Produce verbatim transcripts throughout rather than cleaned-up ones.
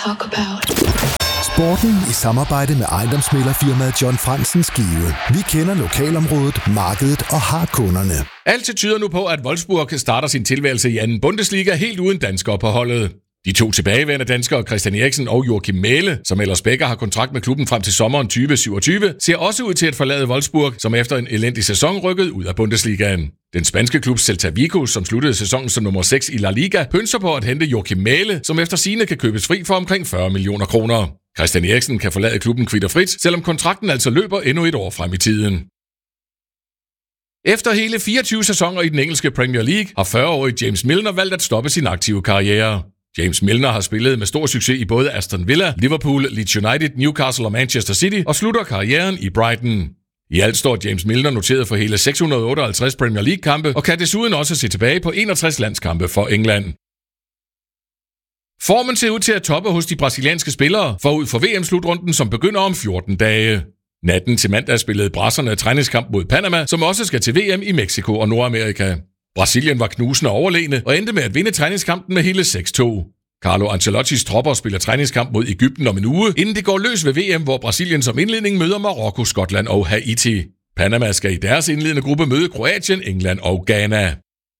talk about. Sporten i samarbejde med ejendomsmæglerfirmaet John Frantzen Skive. Vi kender lokalområdet, markedet og har kunderne. Alt tyder nu på, at Wolfsburg starter sin tilværelse i anden Bundesliga helt uden danskere på holdet. De to tilbageværende danskere, Christian Eriksen og Joachim Mähle, som ellers begge har kontrakt med klubben frem til sommeren tyve syvogtyve, ser også ud til at forlade Wolfsburg, som efter en elendig sæson rykkede ud af Bundesligaen. Den spanske klub Celta Vigo, som sluttede sæsonen som nummer seks i La Liga, pønser på at hente Joachim Mähle, som efter sigende kan købes fri for omkring fyrre millioner kroner. Christian Eriksen kan forlade klubben kvit og frit, selvom kontrakten altså løber endnu et år frem i tiden. Efter hele fireogtyve sæsoner i den engelske Premier League har fyrre-årige James Milner valgt at stoppe sin aktive karriere. James Milner har spillet med stor succes i både Aston Villa, Liverpool, Leeds United, Newcastle og Manchester City og slutter karrieren i Brighton. I alt står James Milner noteret for hele seks hundrede otteoghalvtreds Premier League-kampe og kan desuden også se tilbage på enogtres landskampe for England. Formen ser ud til at toppe hos de brasilianske spillere forud for V M-slutrunden, som begynder om fjorten dage. Natten til mandag spillede brasserne træningskamp mod Panama, som også skal til V M i Mexico og Nordamerika. Brasilien var knusende overlegne og endte med at vinde træningskampen med hele seks to. Carlo Ancelottis tropper spiller træningskamp mod Egypten om en uge, inden det går løs ved V M, hvor Brasilien som indledning møder Marokko, Skotland og Haiti. Panama skal i deres indledende gruppe møde Kroatien, England og Ghana.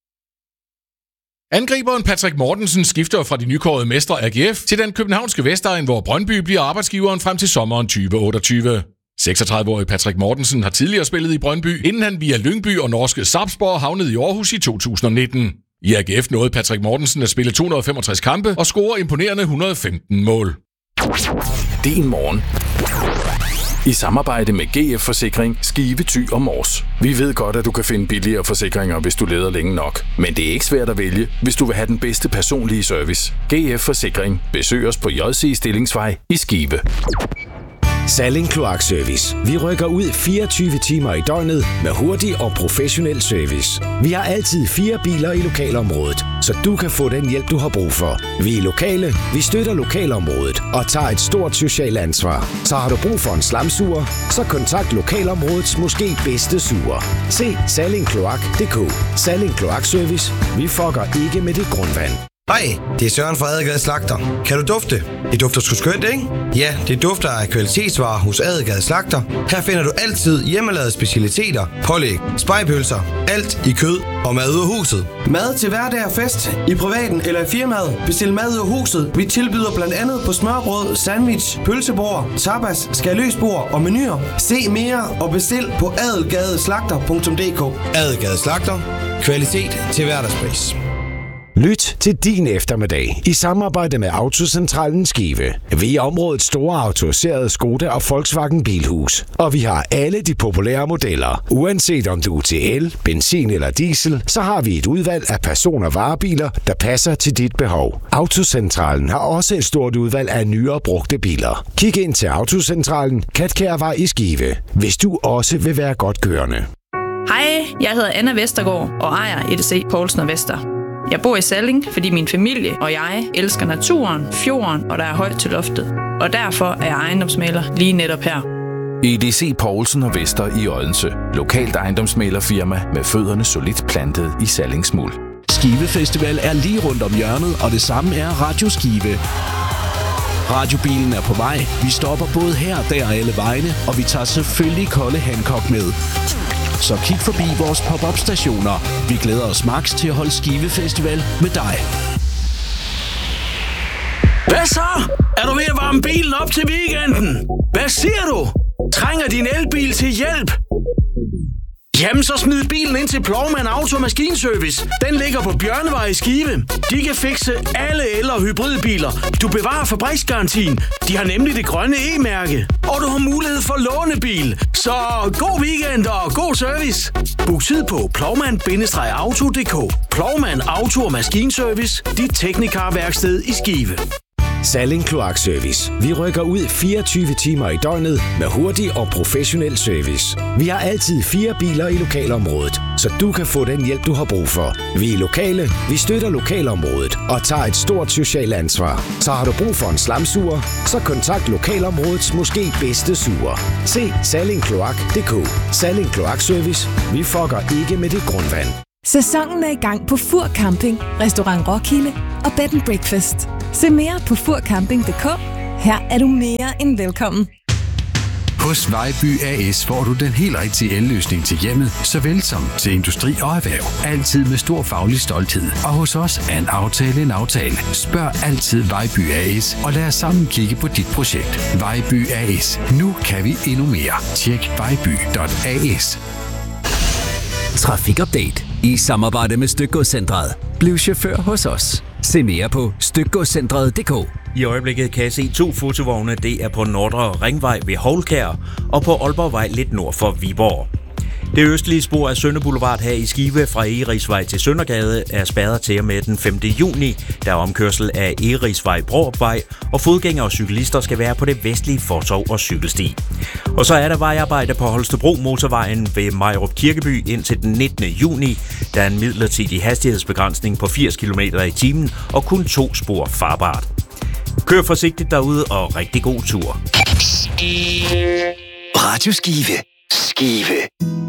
Angriberen Patrick Mortensen skifter fra de nykårede mestre A G F til den københavnske Vestegn, hvor Brøndby bliver arbejdsgiveren frem til sommeren tyve otteogtyve. seksogtredive-årige Patrick Mortensen har tidligere spillet i Brøndby, inden han via Lyngby og norske Sarpsborg havnede i Aarhus i to tusind nitten. I A G F nåede Patrick Mortensen at spille to hundrede og femogtres kampe og score imponerende et hundrede og femten mål. Din morgen. I samarbejde med G F Forsikring, Skive, Thy og Mors. Vi ved godt, at du kan finde billigere forsikringer, hvis du leder længe nok. Men det er ikke svært at vælge, hvis du vil have den bedste personlige service. G F Forsikring. Besøg os på J C Stillingsvej i Skive. Salling Kloakservice. Vi rykker ud fireogtyve timer i døgnet med hurtig og professionel service. Vi har altid fire biler i lokalområdet, så du kan få den hjælp, du har brug for. Vi er lokale, vi støtter lokalområdet og tager et stort socialt ansvar. Så har du brug for en slamsuger, så kontakt lokalområdets måske bedste suger. Se salling kloak punktum d k. Salling Kloakservice. Vi fucker ikke med dit grundvand. Hej, det er Søren fra Adelgade Slagter. Kan du dufte? Det dufter sgu skønt, ikke? Ja, det dufter af kvalitetsvarer hos Adelgade Slagter. Her finder du altid hjemmelavede specialiteter, pålæg, spegepølser, alt i kød og mad ud af huset. Mad til hverdag og fest, i privaten eller i firmaet. Bestil mad ud af huset. Vi tilbyder blandt andet på smørbrød, sandwich, pølsebord, tapas, skærløsbord og menuer. Se mere og bestil på adelgadeslagter punktum d k. Adelgade Slagter. Kvalitet til hverdagspris. Lyt til din eftermiddag i samarbejde med Autocentralen Skive. Vi er områdets store autoriserede Skoda og Volkswagen Bilhus. Og vi har alle de populære modeller. Uanset om du er til el, benzin eller diesel, så har vi et udvalg af person- og varebiler, der passer til dit behov. Autocentralen har også et stort udvalg af nyere brugte biler. Kig ind til Autocentralen, Katkærvej i Skive, hvis du også vil være godt kørende. Hej, jeg hedder Anna Vestergaard og ejer E D C Poulsen og Vester. Jeg bor i Salling, fordi min familie og jeg elsker naturen, fjorden og der er højt til loftet. Og derfor er jeg ejendomsmægler lige netop her. E D C Poulsen og Vester i Odense. Lokalt ejendomsmæglerfirma med fødderne solidt plantet i Sallingsmuld. Skive Festival er lige rundt om hjørnet, og det samme er Radio Skive. Radiobilen er på vej. Vi stopper både her, der og alle vegne, og vi tager selvfølgelig Kolde Hancock med. Så kig forbi vores pop-up stationer. Vi glæder os max til at holde Skive Festival med dig. Hvad så? Er du ved at varme bilen op til weekenden? Hvad siger du? Trænger din elbil til hjælp? Jamen, så smid bilen ind til Plovman Auto Maskinservice. Den ligger på Bjørnevej i Skive. De kan fikse alle el- og hybridbiler. Du bevarer fabriksgarantien. De har nemlig det grønne E-mærke. Og du har mulighed for lånebil. Så god weekend og god service. Book tid på plovman auto punktum d k. Plovman Auto Maskinservice. Dit teknikerværksted i Skive. Salling Kloakservice. Vi rykker ud fireogtyve timer i døgnet med hurtig og professionel service. Vi har altid fire biler i lokalområdet, så du kan få den hjælp, du har brug for. Vi er lokale, vi støtter lokalområdet og tager et stort socialt ansvar. Så har du brug for en slamsuger, så kontakt lokalområdets måske bedste suger. Se salling kloak punktum d k. Salling Kloakservice. Vi fucker ikke med dit grundvand. Sæsonen er i gang på Fur Camping, Restaurant Roskilde og Bed and Breakfast. Se mere på furcamping punktum d k. Her er du mere end velkommen. Hos Vejby A S får du den helt rigtige elløsning til hjemmet, såvel som til industri og erhverv. Altid med stor faglig stolthed. Og hos os er en aftale en aftale. Spørg altid Vejby A S, og lad os sammen kigge på dit projekt. Vejby A S. Nu kan vi endnu mere. Tjek vejby punktum a s. Trafikupdate i samarbejde med Stykgodscentret. Bliv chauffør hos os. Se mere på stykgodscentret punktum d k. I øjeblikket kan jeg se to fotovogne. Det er på Nordre Ringvej ved Houlkær og på Aalborgvej lidt nord for Viborg. Det østlige spor af Sønder Boulevard her i Skive fra Egerigsvej til Søndergade er spærret til og med den femte juni. Der er omkørsel af Egerigsvej Bråopvej, og fodgængere og cyklister skal være på det vestlige fortov og cykelsti. Og så er der vejarbejde på Holstebro Motorvejen ved Majrup Kirkeby indtil den nittende juni. Der er en midlertidig hastighedsbegrænsning på firs kilometer i timen og kun to spor farbart. Kør forsigtigt derude og rigtig god tur. Radio Skive. Skive.